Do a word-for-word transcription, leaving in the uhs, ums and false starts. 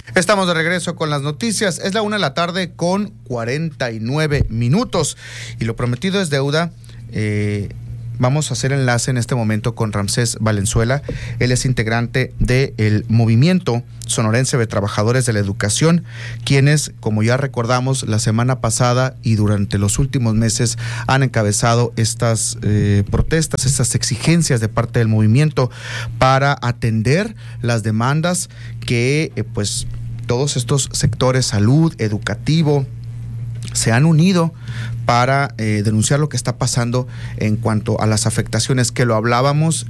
Estamos de regreso con las noticias. Es la una de la tarde con cuarenta y nueve minutos. Y lo prometido es deuda. Eh, vamos a hacer enlace en este momento con Ramsés Valenzuela. Él es integrante del Movimiento Sonorense de Trabajadores de la Educación, quienes, como ya recordamos, la semana pasada y durante los últimos meses han encabezado estas eh, protestas, estas exigencias de parte del movimiento para atender las demandas que, eh, pues, todos estos sectores, salud, educativo, se han unido para eh, denunciar lo que está pasando en cuanto a las afectaciones, que lo hablábamos